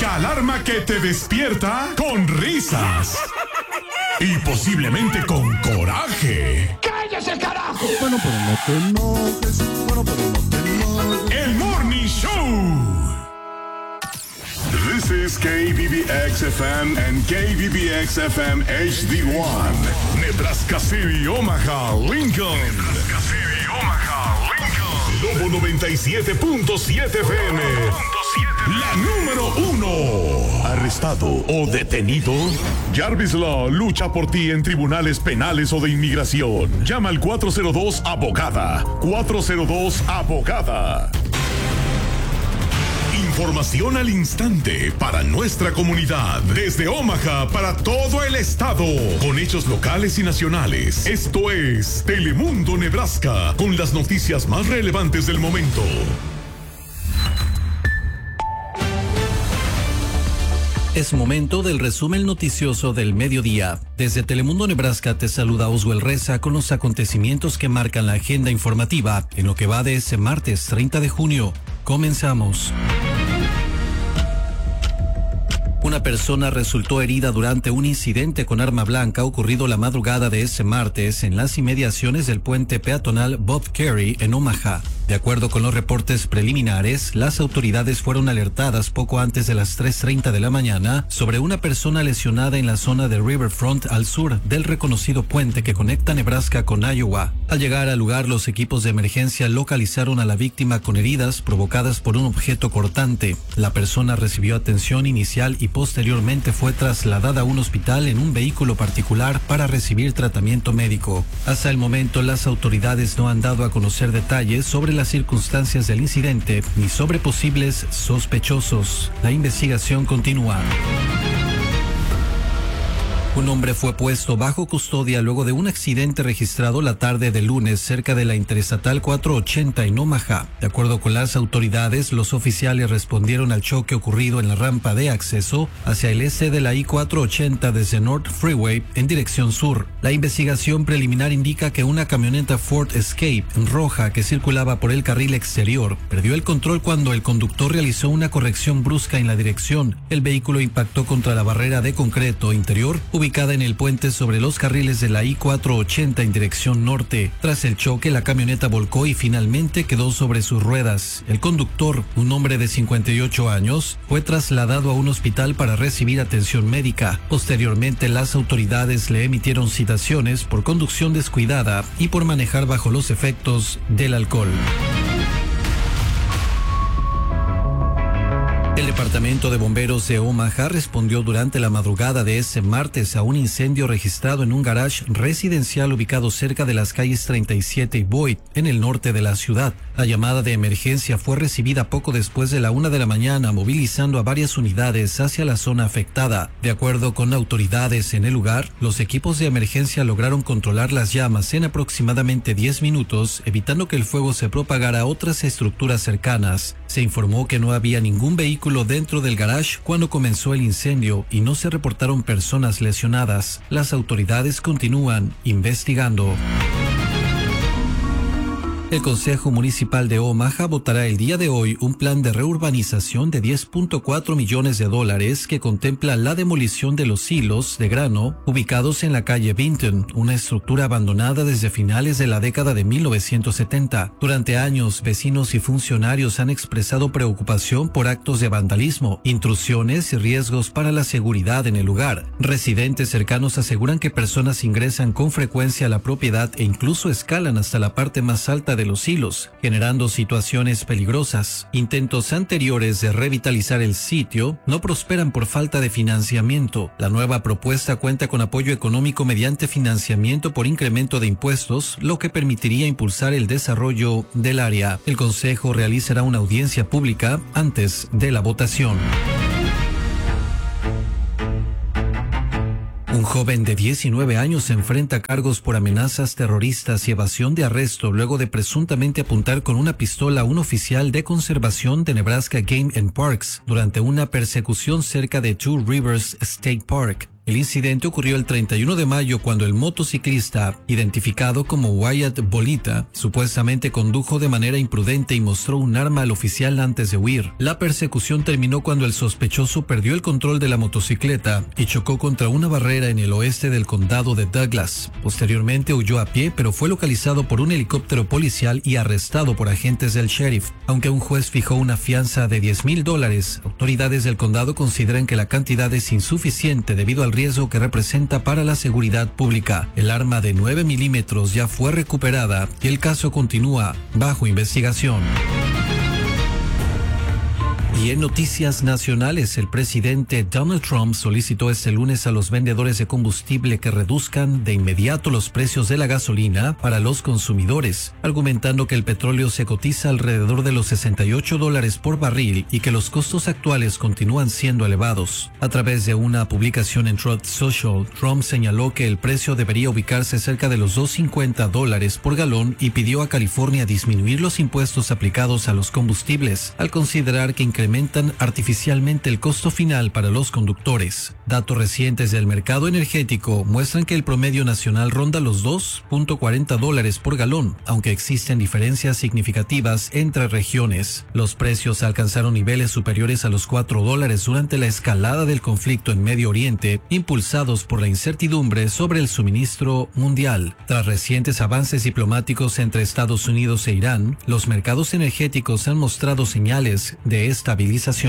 única alarma que te despierta con risas y posiblemente con coraje. ¡Cállese, carajo! Bueno, pero no te enojes. El Morning Show. This is KBBX-FM and KBBX-FM HD1. Nebraska City, Omaha, Lincoln. Lobo 97.7 FM. La número 1. ¿Arrestado o detenido? Jarvis Law lucha por ti en tribunales penales o de inmigración. Llama al 402-ABOGADA. 402-ABOGADA. Información al instante para nuestra comunidad. Desde Omaha para todo el estado. Con hechos locales y nacionales. Esto es Telemundo Nebraska. Con las noticias más relevantes del momento. Es momento del resumen noticioso del mediodía. Desde Telemundo Nebraska te saluda Oswald Reza con los acontecimientos que marcan la agenda informativa en lo que va de ese martes 30 de junio. Comenzamos. Una persona resultó herida durante un incidente con arma blanca ocurrido la madrugada de ese martes en las inmediaciones del puente peatonal Bob Carey en Omaha. De acuerdo con los reportes preliminares, las autoridades fueron alertadas poco antes de las 3:30 de la mañana sobre una persona lesionada en la zona de Riverfront al sur del reconocido puente que conecta Nebraska con Iowa. Al llegar al lugar, los equipos de emergencia localizaron a la víctima con heridas provocadas por un objeto cortante. La persona recibió atención inicial y posteriormente fue trasladada a un hospital en un vehículo particular para recibir tratamiento médico. Hasta el momento, las autoridades no han dado a conocer detalles sobre las circunstancias del incidente ni sobre posibles sospechosos. La investigación continúa. Un hombre fue puesto bajo custodia luego de un accidente registrado la tarde del lunes cerca de la Interestatal 480 en Omaha. De acuerdo con las autoridades, los oficiales respondieron al choque ocurrido en la rampa de acceso hacia el este de la I-480 desde North Freeway en dirección sur. La investigación preliminar indica que una camioneta Ford Escape roja que circulaba por el carril exterior perdió el control cuando el conductor realizó una corrección brusca en la dirección. El vehículo impactó contra la barrera de concreto interior ubicada en el puente sobre los carriles de la I-480 en dirección norte. Tras el choque, la camioneta volcó y finalmente quedó sobre sus ruedas. El conductor, un hombre de 58 años, fue trasladado a un hospital para recibir atención médica. Posteriormente, las autoridades le emitieron citaciones por conducción descuidada y por manejar bajo los efectos del alcohol. El Departamento de Bomberos de Omaha respondió durante la madrugada de ese martes a un incendio registrado en un garage residencial ubicado cerca de las calles 37 y Boyd, en el norte de la ciudad. La llamada de emergencia fue recibida poco después de la 1 de la mañana, movilizando a varias unidades hacia la zona afectada. De acuerdo con autoridades en el lugar, los equipos de emergencia lograron controlar las llamas en aproximadamente 10 minutos, evitando que el fuego se propagara a otras estructuras cercanas. Se informó que no había ningún vehículo dentro del garage cuando comenzó el incendio y no se reportaron personas lesionadas. Las autoridades continúan investigando. El Consejo Municipal de Omaha votará el día de hoy un plan de reurbanización de $10.4 millones que contempla la demolición de los silos de grano ubicados en la calle Vinton, una estructura abandonada desde finales de la década de 1970. Durante años, vecinos y funcionarios han expresado preocupación por actos de vandalismo, intrusiones y riesgos para la seguridad en el lugar. Residentes cercanos aseguran que personas ingresan con frecuencia a la propiedad e incluso escalan hasta la parte más alta de los hilos, generando situaciones peligrosas. Intentos anteriores de revitalizar el sitio no prosperan por falta de financiamiento. La nueva propuesta cuenta con apoyo económico mediante financiamiento por incremento de impuestos, lo que permitiría impulsar el desarrollo del área. El Consejo realizará una audiencia pública antes de la votación. Un joven de 19 años se enfrenta a cargos por amenazas terroristas y evasión de arresto luego de presuntamente apuntar con una pistola a un oficial de conservación de Nebraska Game and Parks durante una persecución cerca de Two Rivers State Park. El incidente ocurrió el 31 de mayo cuando el motociclista, identificado como Wyatt Bolita, supuestamente condujo de manera imprudente y mostró un arma al oficial antes de huir. La persecución terminó cuando el sospechoso perdió el control de la motocicleta y chocó contra una barrera en el oeste del condado de Douglas. Posteriormente huyó a pie, pero fue localizado por un helicóptero policial y arrestado por agentes del sheriff. Aunque un juez fijó una fianza de $10,000, autoridades del condado consideran que la cantidad es insuficiente debido al riesgo que representa para la seguridad pública. El arma de 9 milímetros ya fue recuperada y el caso continúa bajo investigación. Y en noticias nacionales, el presidente Donald Trump solicitó este lunes a los vendedores de combustible que reduzcan de inmediato los precios de la gasolina para los consumidores, argumentando que el petróleo se cotiza alrededor de los $68 por barril y que los costos actuales continúan siendo elevados. A través de una publicación en Truth Social, Trump señaló que el precio debería ubicarse cerca de los $2.50 por galón y pidió a California disminuir los impuestos aplicados a los combustibles, al considerar que incrementan artificialmente el costo final para los conductores. Datos recientes del mercado energético muestran que el promedio nacional ronda los $2.40 por galón, aunque existen diferencias significativas entre regiones. Los precios alcanzaron niveles superiores a los $4 durante la escalada del conflicto en Medio Oriente, impulsados por la incertidumbre sobre el suministro mundial. Tras recientes avances diplomáticos entre Estados Unidos e Irán, los mercados energéticos han mostrado señales de estabilización.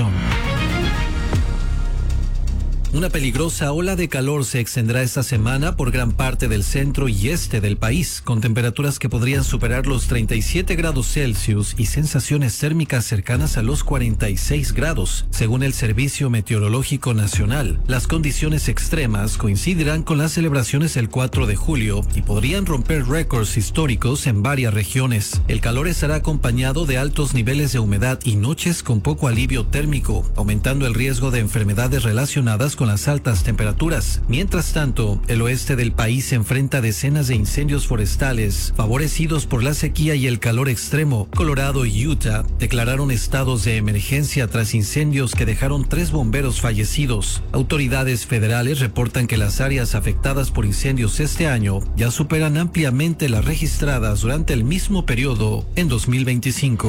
Una peligrosa ola de calor se extenderá esta semana por gran parte del centro y este del país, con temperaturas que podrían superar los 37 grados Celsius y sensaciones térmicas cercanas a los 46 grados. Según el Servicio Meteorológico Nacional, las condiciones extremas coincidirán con las celebraciones del 4 de julio y podrían romper récords históricos en varias regiones. El calor estará acompañado de altos niveles de humedad y noches con poco alivio térmico, aumentando el riesgo de enfermedades relacionadas con las altas temperaturas. Mientras tanto, el oeste del país se enfrenta a decenas de incendios forestales favorecidos por la sequía y el calor extremo. Colorado y Utah declararon estados de emergencia tras incendios que dejaron 3 bomberos fallecidos. Autoridades federales reportan que las áreas afectadas por incendios este año ya superan ampliamente las registradas durante el mismo periodo en 2025.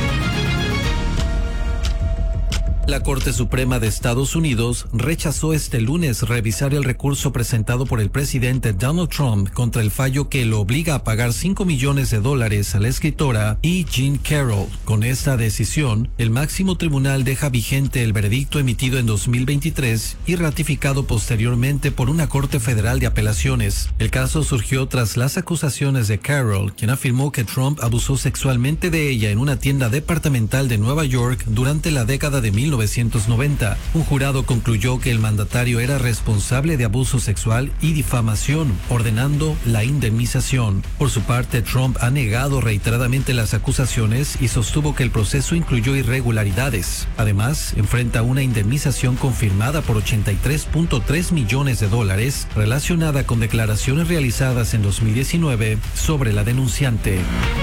La Corte Suprema de Estados Unidos rechazó este lunes revisar el recurso presentado por el presidente Donald Trump contra el fallo que lo obliga a pagar $5 millones a la escritora E. Jean Carroll. Con esta decisión, el máximo tribunal deja vigente el veredicto emitido en 2023 y ratificado posteriormente por una Corte Federal de Apelaciones. El caso surgió tras las acusaciones de Carroll, quien afirmó que Trump abusó sexualmente de ella en una tienda departamental de Nueva York durante la década de 1990. Un jurado concluyó que el mandatario era responsable de abuso sexual y difamación, ordenando la indemnización. Por su parte, Trump ha negado reiteradamente las acusaciones y sostuvo que el proceso incluyó irregularidades. Además, enfrenta una indemnización confirmada por $83.3 millones relacionada con declaraciones realizadas en 2019 sobre la denunciante.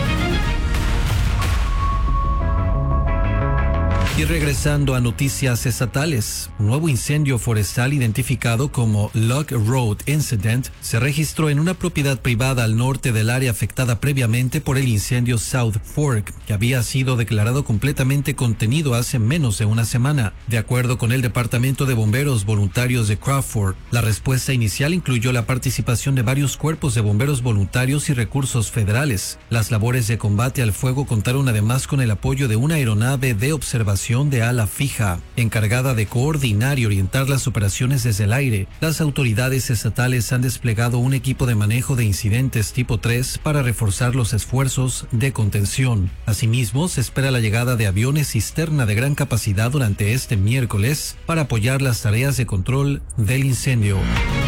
Y regresando a noticias estatales, un nuevo incendio forestal identificado como Log Road Incident se registró en una propiedad privada al norte del área afectada previamente por el incendio South Fork, que había sido declarado completamente contenido hace menos de una semana. De acuerdo con el Departamento de Bomberos Voluntarios de Crawford, la respuesta inicial incluyó la participación de varios cuerpos de bomberos voluntarios y recursos federales. Las labores de combate al fuego contaron además con el apoyo de una aeronave de observación de ala fija, encargada de coordinar y orientar las operaciones desde el aire. Las autoridades estatales han desplegado un equipo de manejo de incidentes tipo 3 para reforzar los esfuerzos de contención. Asimismo, se espera la llegada de aviones cisterna de gran capacidad durante este miércoles para apoyar las tareas de control del incendio.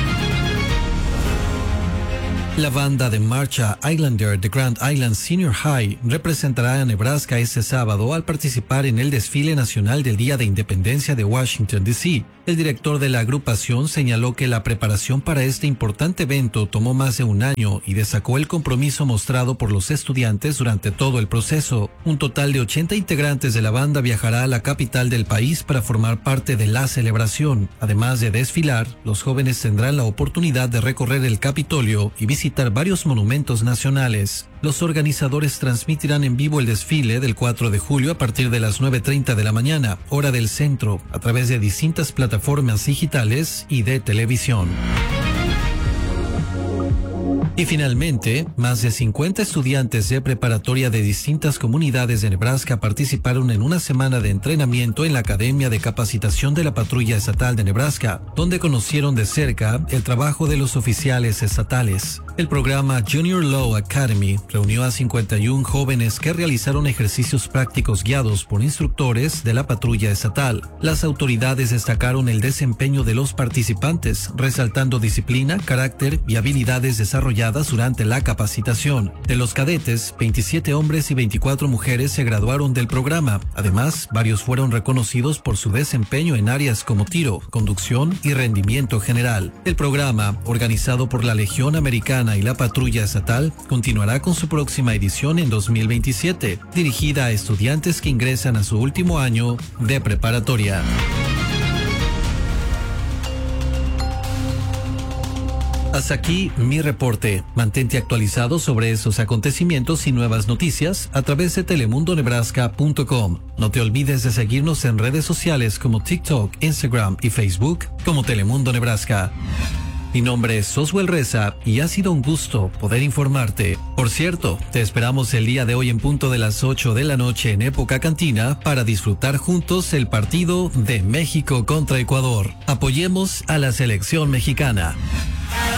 La banda de marcha Islander de Grand Island Senior High representará a Nebraska este sábado al participar en el desfile nacional del Día de Independencia de Washington, D.C. El director de la agrupación señaló que la preparación para este importante evento tomó más de un año y destacó el compromiso mostrado por los estudiantes durante todo el proceso. Un total de 80 integrantes de la banda viajará a la capital del país para formar parte de la celebración. Además de desfilar, los jóvenes tendrán la oportunidad de recorrer el Capitolio y visitar varios monumentos nacionales. Los organizadores transmitirán en vivo el desfile del 4 de julio a partir de las 9:30 de la mañana, hora del centro, a través de distintas plataformas digitales y de televisión. Y finalmente, más de 50 estudiantes de preparatoria de distintas comunidades de Nebraska participaron en una semana de entrenamiento en la Academia de Capacitación de la Patrulla Estatal de Nebraska, donde conocieron de cerca el trabajo de los oficiales estatales. El programa Junior Law Academy reunió a 51 jóvenes que realizaron ejercicios prácticos guiados por instructores de la patrulla estatal. Las autoridades destacaron el desempeño de los participantes, resaltando disciplina, carácter y habilidades desarrolladas durante la capacitación. De los cadetes, 27 hombres y 24 mujeres se graduaron del programa. Además, varios fueron reconocidos por su desempeño en áreas como tiro, conducción y rendimiento general. El programa, organizado por la Legión Americana y la Patrulla Estatal, continuará con su próxima edición en 2027, dirigida a estudiantes que ingresan a su último año de preparatoria. Hasta aquí mi reporte. Mantente actualizado sobre esos acontecimientos y nuevas noticias a través de telemundonebraska.com. No te olvides de seguirnos en redes sociales como TikTok, Instagram y Facebook como Telemundo Nebraska. Mi nombre es Oswell Reza y ha sido un gusto poder informarte. Por cierto, te esperamos el día de hoy en punto de las 8 de la noche en Época Cantina para disfrutar juntos el partido de México contra Ecuador. Apoyemos a la selección mexicana.